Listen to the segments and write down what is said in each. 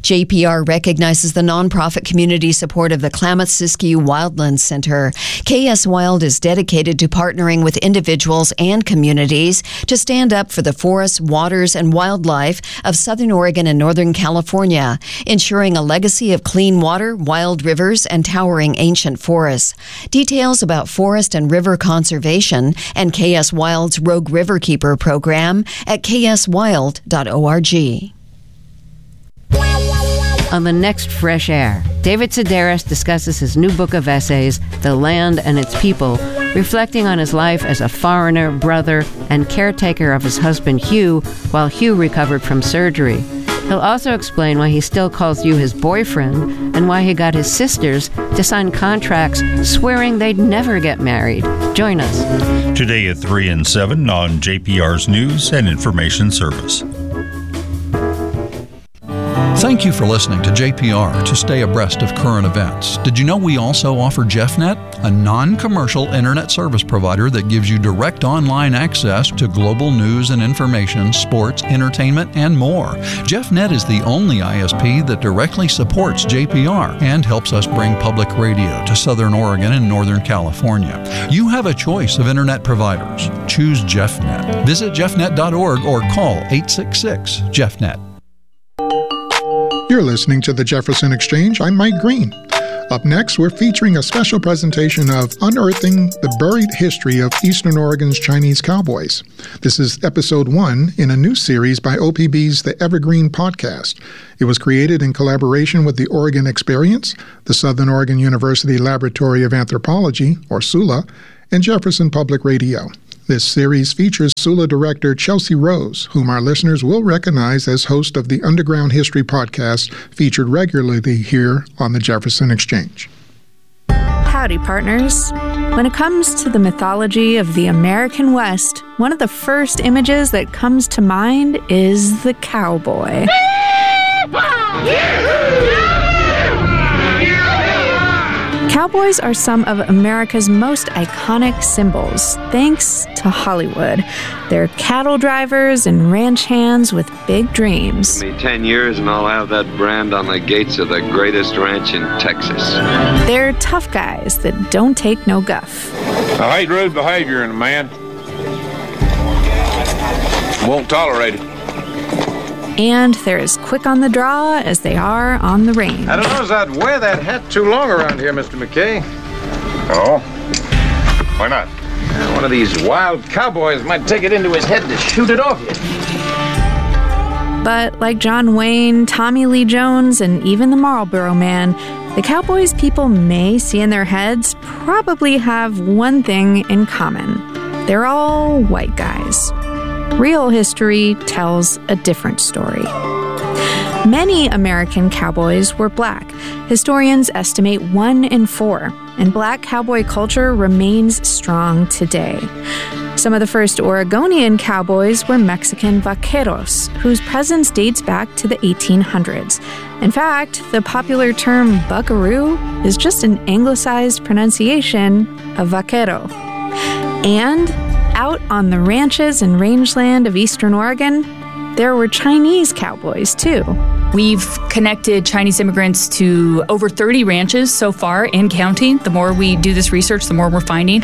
JPR recognizes the nonprofit community support of the Klamath-Siskiyou Wildlands Center. KS Wild is dedicated to partnering with individuals and communities to stand up for the forests, waters, and wildlife of Southern Oregon and Northern California, ensuring a legacy of clean water, wild rivers, and towering ancient forests. Details about forest and river conservation and KS Wild's Rogue Riverkeeper program at kswild.org. On the next Fresh Air, David Sedaris discusses his new book of essays, The Land and Its People, reflecting on his life as a foreigner, brother, and caretaker of his husband Hugh while Hugh recovered from surgery. He'll also explain why he still calls you his boyfriend and why he got his sisters to sign contracts swearing they'd never get married. Join us. Today at 3 and 7 on JPR's News and Information Service. Thank you for listening to JPR to stay abreast of current events. Did you know we also offer JeffNet, a non-commercial internet service provider that gives you direct online access to global news and information, sports, entertainment, and more. JeffNet is the only ISP that directly supports JPR and helps us bring public radio to Southern Oregon and Northern California. You have a choice of internet providers. Choose JeffNet. Visit jeffnet.org or call 866-JeffNet. You're listening to the Jefferson Exchange. I'm Mike Green. Up next, we're featuring a special presentation of Unearthing the Buried History of Eastern Oregon's Chinese Cowboys. This is episode 1 in a new series by OPB's The Evergreen Podcast. It was created in collaboration with the Oregon Experience, the Southern Oregon University Laboratory of Anthropology, or SULA, and Jefferson Public Radio. This series features SULA director Chelsea Rose, whom our listeners will recognize as host of the Underground History podcast featured regularly here on the Jefferson Exchange. Howdy, partners. When it comes to the mythology of the American West, one of the first images that comes to mind is the cowboy. Cowboys are some of America's most iconic symbols, thanks to Hollywood. They're cattle drivers and ranch hands with big dreams. Give me 10 years and I'll have that brand on the gates of the greatest ranch in Texas. They're tough guys that don't take no guff. I hate rude behavior in a man. Won't tolerate it. And they're as quick on the draw as they are on the range. I don't know as I'd wear that hat too long around here, Mr. McKay. Oh? Why not? One of these wild cowboys might take it into his head to shoot it off you. But like John Wayne, Tommy Lee Jones, and even the Marlboro Man, the cowboys people may see in their heads probably have one thing in common. They're all white guys. Real history tells a different story. Many American cowboys were black. Historians estimate 1 in 4, and black cowboy culture remains strong today. Some of the first Oregonian cowboys were Mexican vaqueros, whose presence dates back to the 1800s. In fact, the popular term buckaroo is just an anglicized pronunciation of vaquero. And out on the ranches and rangeland of Eastern Oregon, there were Chinese cowboys, too. We've connected Chinese immigrants to over 30 ranches so far and counting. The more we do this research, the more we're finding.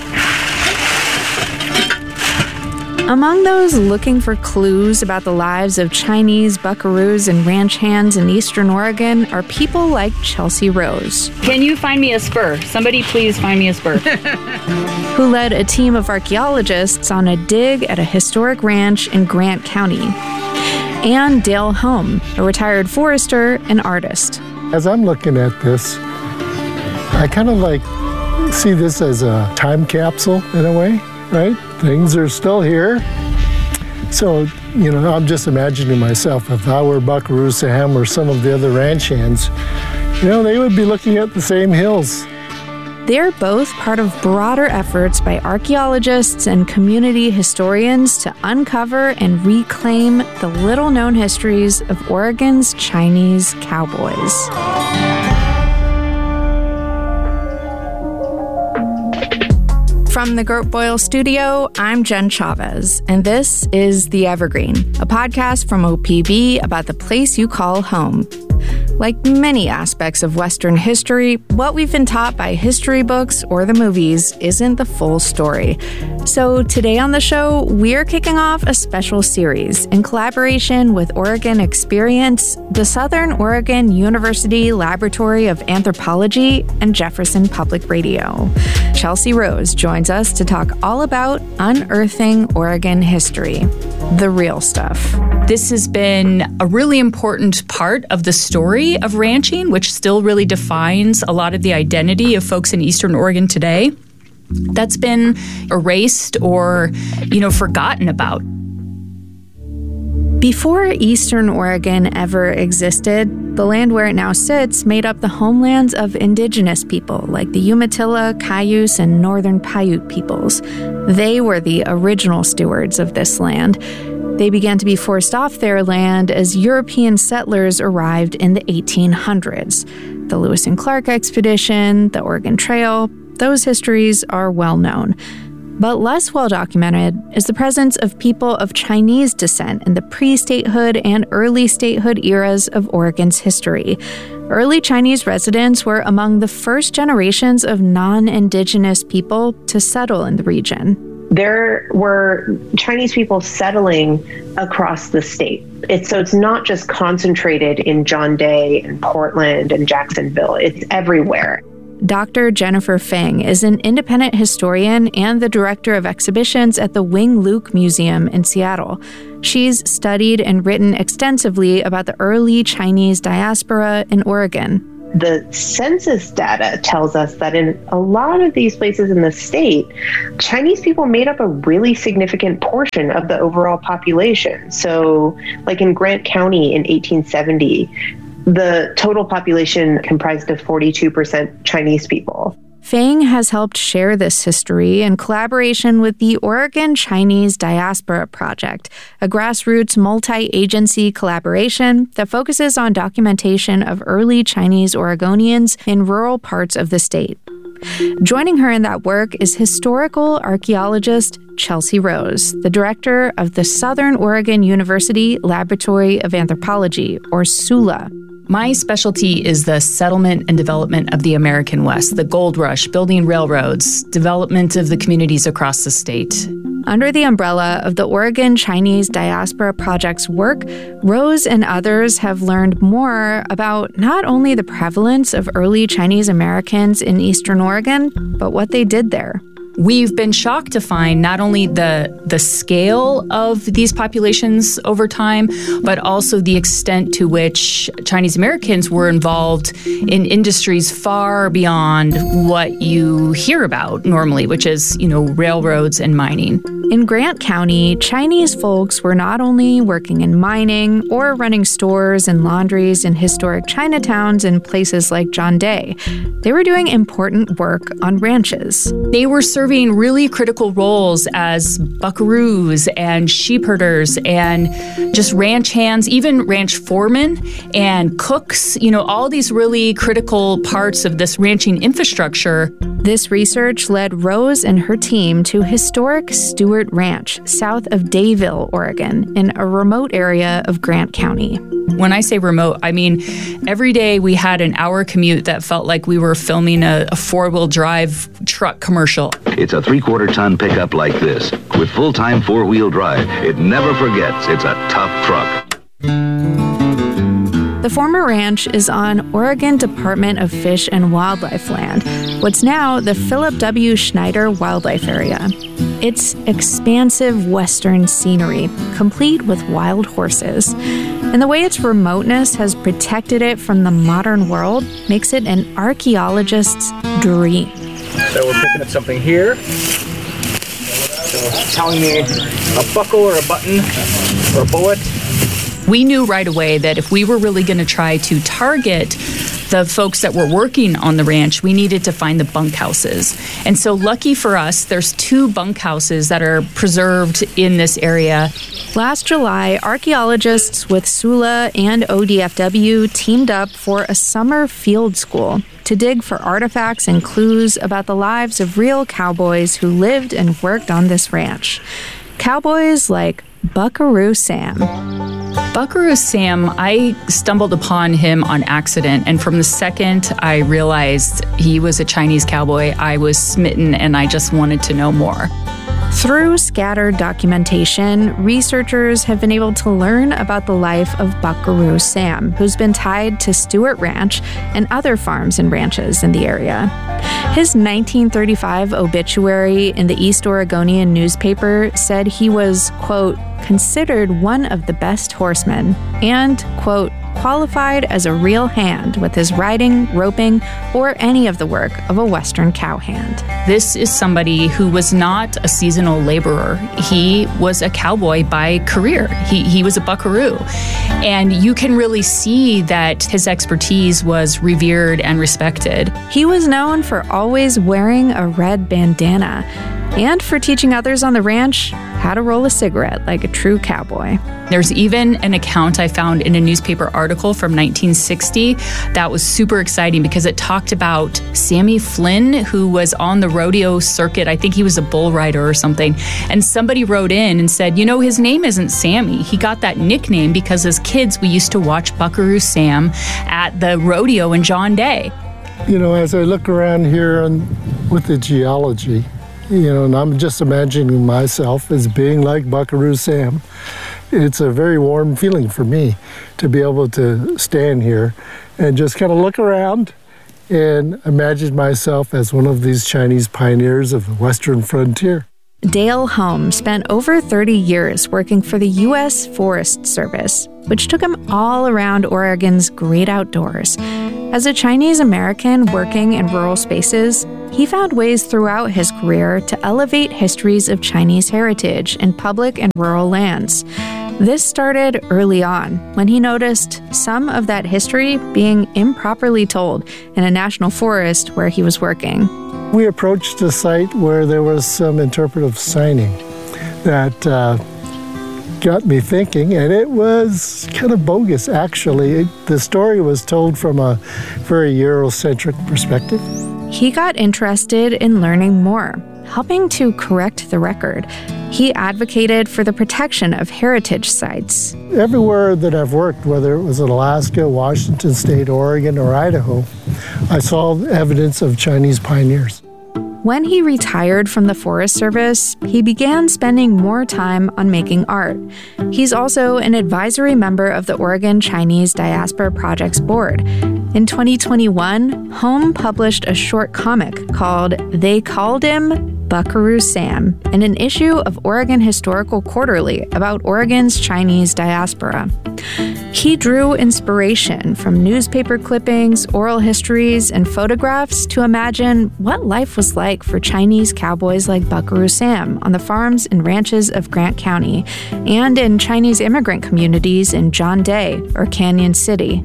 Among those looking for clues about the lives of Chinese buckaroos and ranch hands in Eastern Oregon are people like Chelsea Rose. Can you find me a spur? Somebody please find me a spur. Who led a team of archaeologists on a dig at a historic ranch in Grant County. And Dale Home, a retired forester and artist. As I'm looking at this, I kind of see this as a time capsule in a way, right? Things are still here. So, I'm just imagining myself, if I were Buckaroo Sam or some of the other ranch hands, they would be looking at the same hills. They're both part of broader efforts by archaeologists and community historians to uncover and reclaim the little-known histories of Oregon's Chinese cowboys. From the Gert Boyle Studio, I'm Jen Chavez, and this is The Evergreen, a podcast from OPB about the place you call home. Like many aspects of Western history, what we've been taught by history books or the movies isn't the full story. So today on the show, we're kicking off a special series in collaboration with Oregon Experience, the Southern Oregon University Laboratory of Anthropology, and Jefferson Public Radio. Chelsea Rose joins us to talk all about unearthing Oregon history, the real stuff. This has been a really important part of the story of ranching, which still really defines a lot of the identity of folks in Eastern Oregon today. That's been erased or, forgotten about. Before Eastern Oregon ever existed, the land where it now sits made up the homelands of indigenous people like the Umatilla, Cayuse, and Northern Paiute peoples. They were the original stewards of this land. They began to be forced off their land as European settlers arrived in the 1800s. The Lewis and Clark expedition, the Oregon Trail, those histories are well known. But less well documented is the presence of people of Chinese descent in the pre-statehood and early statehood eras of Oregon's history. Early Chinese residents were among the first generations of non-indigenous people to settle in the region. There were Chinese people settling across the state. So it's not just concentrated in John Day and Portland and Jacksonville. It's everywhere. Dr. Jennifer Feng is an independent historian and the director of exhibitions at the Wing Luke Museum in Seattle. She's studied and written extensively about the early Chinese diaspora in Oregon. The census data tells us that in a lot of these places in the state, Chinese people made up a really significant portion of the overall population. So, like in Grant County in 1870, the total population comprised of 42% Chinese people. Feng has helped share this history in collaboration with the Oregon Chinese Diaspora Project, a grassroots multi-agency collaboration that focuses on documentation of early Chinese Oregonians in rural parts of the state. Joining her in that work is historical archaeologist Chelsea Rose, the director of the Southern Oregon University Laboratory of Anthropology, or SULA. My specialty is the settlement and development of the American West, the gold rush, building railroads, development of the communities across the state. Under the umbrella of the Oregon Chinese Diaspora Project's work, Rose and others have learned more about not only the prevalence of early Chinese Americans in Eastern Oregon, but what they did there. We've been shocked to find not only the scale of these populations over time, but also the extent to which Chinese Americans were involved in industries far beyond what you hear about normally, which is, railroads and mining. In Grant County, Chinese folks were not only working in mining or running stores and laundries in historic Chinatowns in places like John Day. They were doing important work on ranches. They were serving really critical roles as buckaroos and sheep herders and just ranch hands, even ranch foremen and cooks, all these really critical parts of this ranching infrastructure. This research led Rose and her team to historic Stewart Ranch, south of Dayville, Oregon, in a remote area of Grant County. When I say remote, I mean every day we had an hour commute that felt like we were filming a four-wheel drive truck commercial. It's a 3/4-ton pickup like this. With full-time four-wheel drive, it never forgets it's a tough truck. The former ranch is on Oregon Department of Fish and Wildlife land, what's now the Philip W. Schneider Wildlife Area. It's expansive western scenery, complete with wild horses. And the way its remoteness has protected it from the modern world makes it an archaeologist's dream. So we're picking up something here. So telling me a buckle or a button or a bullet. We knew right away that if we were really going to try to target the folks that were working on the ranch, we needed to find the bunkhouses. And so lucky for us, there's 2 bunkhouses that are preserved in this area. Last July, archaeologists with SULA and ODFW teamed up for a summer field school. to dig for artifacts and clues about the lives of real cowboys who lived and worked on this ranch. Cowboys like Buckaroo Sam. Buckaroo Sam, I stumbled upon him on accident, and from the second I realized he was a Chinese cowboy, I was smitten and I just wanted to know more. Through scattered documentation, researchers have been able to learn about the life of Buckaroo Sam, who's been tied to Stewart Ranch and other farms and ranches in the area. His 1935 obituary in the East Oregonian newspaper said he was, quote, considered one of the best horsemen and, quote, qualified as a real hand with his riding, roping, or any of the work of a Western cowhand. This is somebody who was not a seasonal laborer. He was a cowboy by career. He was a buckaroo. And you can really see that his expertise was revered and respected. He was known for always wearing a red bandana and for teaching others on the ranch how to roll a cigarette like a true cowboy. There's even an account I found in a newspaper article from 1960 that was super exciting because it talked about Sammy Flynn, who was on the rodeo circuit. I think he was a bull rider or something. And somebody wrote in and said, you know, his name isn't Sammy. He got that nickname because as kids, we used to watch Buckaroo Sam at the rodeo in John Day. You know, as I look around here with the geology, you know, and I'm just imagining myself as being like Buckaroo Sam. It's a very warm feeling for me to be able to stand here and just kind of look around and imagine myself as one of these Chinese pioneers of the Western frontier. Dale Holmes spent over 30 years working for the U.S. Forest Service, which took him all around Oregon's great outdoors. As a Chinese American working in rural spaces, he found ways throughout his career to elevate histories of Chinese heritage in public and rural lands. This started early on, when he noticed some of that history being improperly told in a national forest where he was working. We approached a site where there was some interpretive signing that got me thinking, and it was kind of bogus, actually. The story was told from a very Eurocentric perspective. He got interested in learning more, helping to correct the record. He advocated for the protection of heritage sites. Everywhere that I've worked, whether it was in Alaska, Washington State, Oregon, or Idaho, I saw evidence of Chinese pioneers. When he retired from the Forest Service, he began spending more time on making art. He's also an advisory member of the Oregon Chinese Diaspora Projects Board. In 2021, Home published a short comic called They Called Him Buckaroo Sam in an issue of Oregon Historical Quarterly about Oregon's Chinese diaspora. He drew inspiration from newspaper clippings, oral histories, and photographs to imagine what life was like for Chinese cowboys like Buckaroo Sam on the farms and ranches of Grant County and in Chinese immigrant communities in John Day or Canyon City.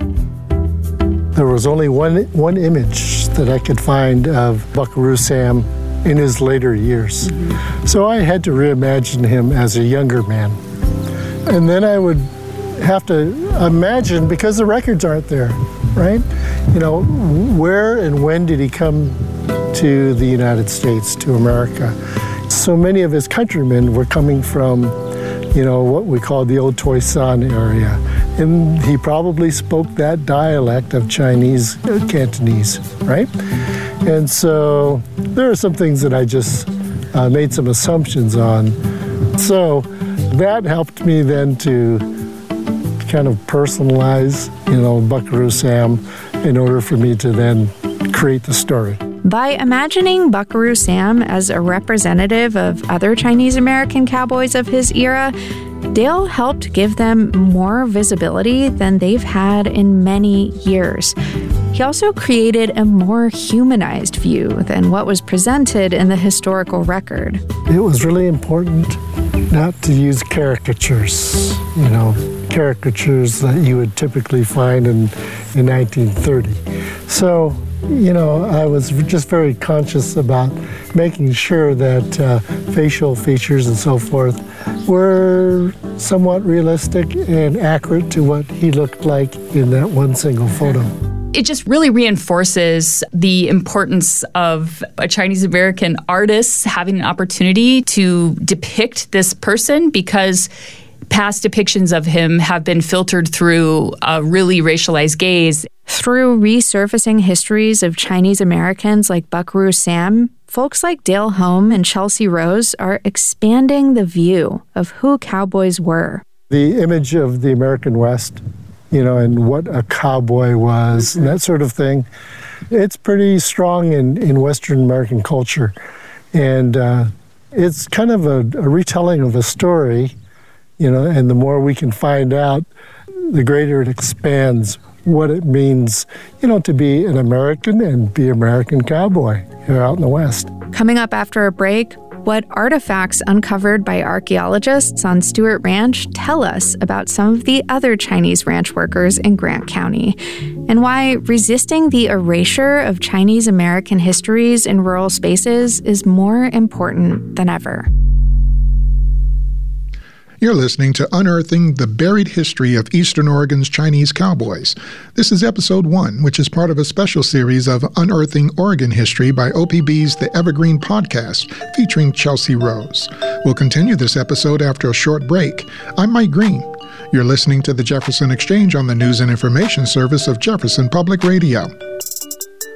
There was only one image that I could find of Buckaroo Sam in his later years. So I had to reimagine him as a younger man. And then I would have to imagine, because the records aren't there, right? You know, where and when did he come to the United States, to America? So many of his countrymen were coming from, you know, what we call the old Toisan area. And he probably spoke that dialect of Chinese Cantonese, right? And so there are some things that I just made some assumptions on. So that helped me then to kind of personalize, you know, Buckaroo Sam in order for me to then create the story. By imagining Buckaroo Sam as a representative of other Chinese American cowboys of his era, Dale helped give them more visibility than they've had in many years. He also created a more humanized view than what was presented in the historical record. It was really important not to use caricatures, you know, caricatures that you would typically find in 1930. So, you know, I was just very conscious about making sure that facial features and so forth were somewhat realistic and accurate to what he looked like in that one single photo. it just really reinforces the importance of a Chinese American artist having an opportunity to depict this person, because past depictions of him have been filtered through a really racialized gaze. Through resurfacing histories of Chinese Americans like Buckaroo Sam, folks like Dale Home and Chelsea Rose are expanding the view of who cowboys were. The image of the American West, and what a cowboy was, and that sort of thing, it's pretty strong in Western American culture. And it's kind of a retelling of a story, and the more we can find out, the greater it expands what it means, to be an American and be American cowboy here out in the West. Coming up after a break, what artifacts uncovered by archaeologists on Stewart Ranch tell us about some of the other Chinese ranch workers in Grant County, and why resisting the erasure of Chinese American histories in rural spaces is more important than ever. You're listening to Unearthing the Buried History of Eastern Oregon's Chinese Cowboys. This is Episode 1, which is part of a special series of Unearthing Oregon History by OPB's The Evergreen Podcast, featuring Chelsea Rose. We'll continue this episode after a short break. I'm Mike Green. You're listening to the Jefferson Exchange on the News and Information Service of Jefferson Public Radio.